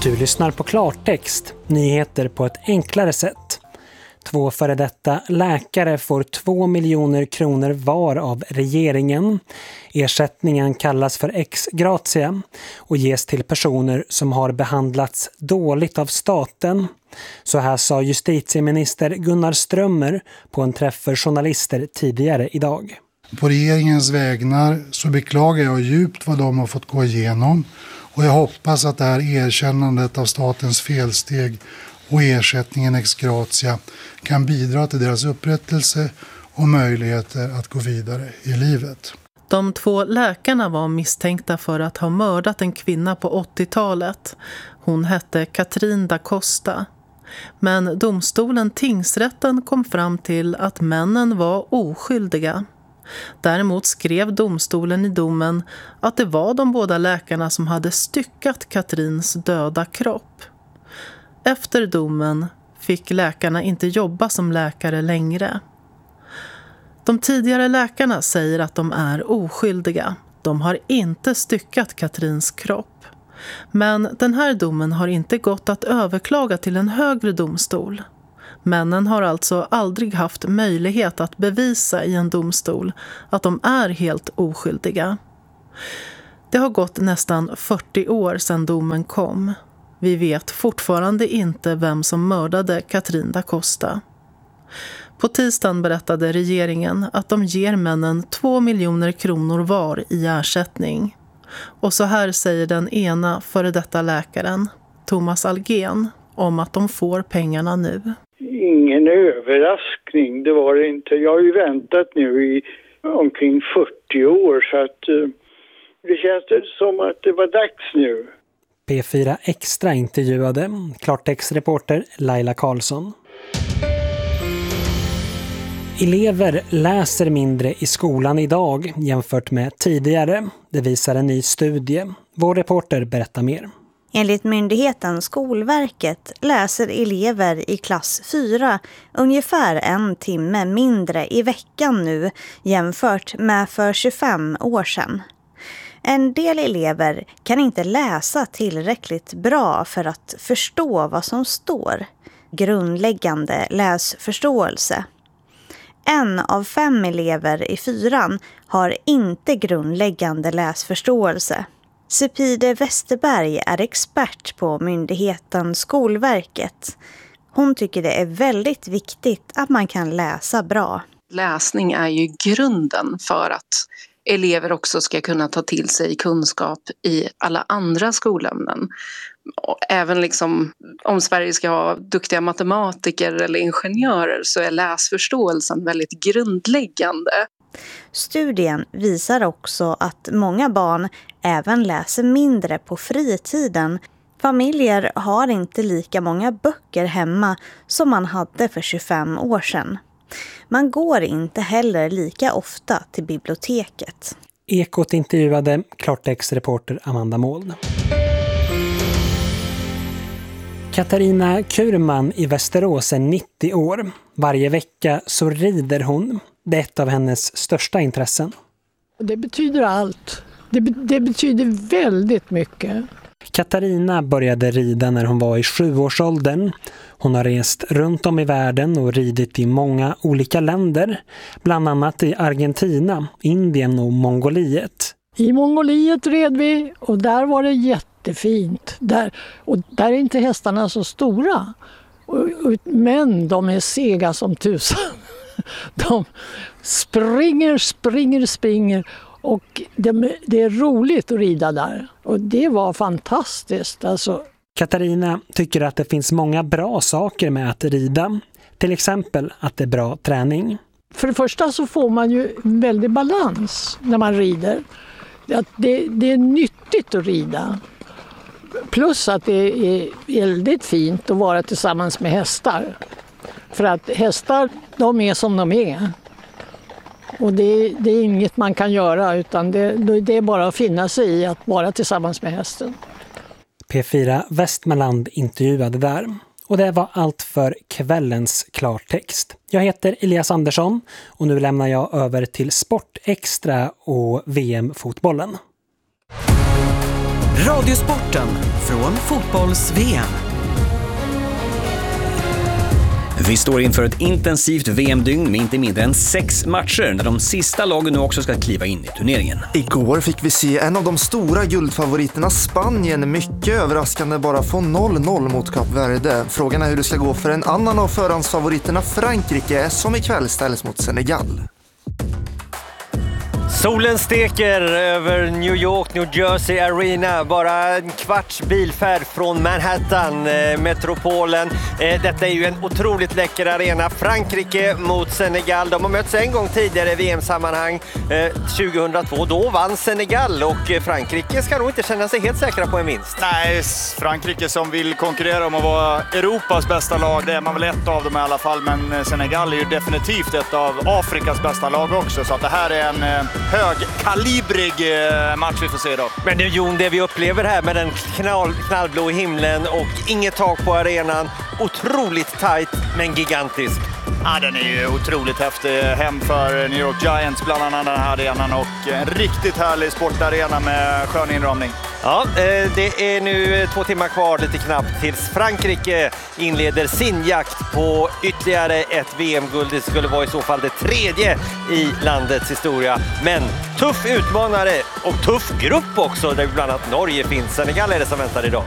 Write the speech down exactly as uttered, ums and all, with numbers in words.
Du lyssnar på Klartext, nyheter på ett enklare sätt. Två före detta läkare får två miljoner kronor var av regeringen. Ersättningen kallas för ex gratia och ges till personer som har behandlats dåligt av staten. Så här sa justitieminister Gunnar Strömmer på en träff för journalister tidigare idag. På regeringens vägnar så beklagar jag djupt vad de har fått gå igenom. Och jag hoppas att det här erkännandet av statens felsteg och ersättningen ex gratia kan bidra till deras upprättelse och möjligheter att gå vidare i livet. De två läkarna var misstänkta för att ha mördat en kvinna på åttiotalet. Hon hette Katrin da Costa. Men domstolen tingsrätten kom fram till att männen var oskyldiga. Däremot skrev domstolen i domen att det var de båda läkarna som hade styckat Katrins döda kropp. Efter domen fick läkarna inte jobba som läkare längre. De tidigare läkarna säger att de är oskyldiga. De har inte styckat Katrins kropp. Men den här domen har inte gått att överklaga till en högre domstol. Männen har alltså aldrig haft möjlighet att bevisa i en domstol att de är helt oskyldiga. Det har gått nästan fyrtio år sedan domen kom. Vi vet fortfarande inte vem som mördade Katrin da Costa. På tisdagen berättade regeringen att de ger männen två miljoner kronor var i ersättning. Och så här säger den ena före detta läkaren, Thomas Algen, om att de får pengarna nu. Ingen överraskning, det var det inte. Jag har ju väntat nu i omkring fyrtio år så att uh, det känns som att det var dags nu. P fyra Extra intervjuade Klartext-reporter Laila Karlsson. Elever läser mindre i skolan idag jämfört med tidigare. Det visar en ny studie. Vår reporter berättar mer. Enligt myndigheten Skolverket läser elever i klass fyra ungefär en timme mindre i veckan nu jämfört med för tjugofem år sedan. En del elever kan inte läsa tillräckligt bra för att förstå vad som står. Grundläggande läsförståelse. En av fem elever i fyran har inte grundläggande läsförståelse. Sepide Westerberg är expert på myndigheten Skolverket. Hon tycker det är väldigt viktigt att man kan läsa bra. Läsning är ju grunden för att elever också ska kunna ta till sig kunskap i alla andra skolämnen. Även liksom, om Sverige ska ha duktiga matematiker eller ingenjörer så är läsförståelsen väldigt grundläggande. Studien visar också att många barn även läser mindre på fritiden. Familjer har inte lika många böcker hemma som man hade för tjugofem år sedan. Man går inte heller lika ofta till biblioteket. Ekot intervjuade Klartext-reporter Amanda Måld. Katarina Kurman i Västerås är nittio år. Varje vecka så rider hon. Det är ett av hennes största intressen. Det betyder allt. Det, be- det betyder väldigt mycket. Katarina började rida när hon var i sjuårsåldern. Hon har rest runt om i världen och ridit i många olika länder. Bland annat i Argentina, Indien och Mongoliet. I Mongoliet red vi och där var det jättefint. Där, och där är inte hästarna så stora. Men de är sega som tusan. De springer, springer, springer. Och det, det är roligt att rida där. Och det var fantastiskt. Alltså. Katarina tycker att det finns många bra saker med att rida. Till exempel att det är bra träning. För det första så får man ju en väldig balans när man rider. Att det, det är nyttigt att rida. Plus att det är väldigt fint att vara tillsammans med hästar. För att hästar, de är som de är. Och det, det är inget man kan göra utan det, det är bara att finna sig i att vara tillsammans med hästen. P fyra Västmanland intervjuade där. Och det var allt för kvällens Klartext. Jag heter Elias Andersson och nu lämnar jag över till Sport Extra och V M-fotbollen. Radiosporten från fotbolls-V M. Vi står inför ett intensivt V M-dygn med inte mindre än sex matcher när de sista lagen nu också ska kliva in i turneringen. Igår fick vi se en av de stora guldfavoriterna Spanien mycket överraskande bara få noll noll mot Kap Verde. Frågan är hur det ska gå för en annan av förhandsfavoriterna Frankrike som ikväll ställs mot Senegal. Solen steker över New York, New Jersey Arena, bara en kvarts bilfärd från Manhattan, eh, metropolen. Eh, detta är ju en otroligt läcker arena. Frankrike mot Senegal. De har mötts en gång tidigare i V M-sammanhang, eh, tjugohundratvå. Då vann Senegal och eh, Frankrike ska nog inte känna sig helt säkra på en vinst. Nej, Frankrike som vill konkurrera om att vara Europas bästa lag, det är man väl ett av dem i alla fall. Men Senegal är ju definitivt ett av Afrikas bästa lag också, så att det här är en eh, högkalibrig match vi får se då. Men nu Jon, det vi upplever här med den knall, knallblå himlen och inget tak på arenan. Otroligt tajt men gigantisk. Ja, den är ju otroligt häftig. Hem för New York Giants bland annat den här arenan och en riktigt härlig sportarena med skön inramning. Ja, det är nu två timmar kvar lite knappt tills Frankrike inleder sin jakt på ytterligare ett V M-guld. Det skulle vara i så fall det tredje i landets historia. Men tuff utmanare och tuff grupp också där bland annat Norge finns. Senegal är det som väntar idag.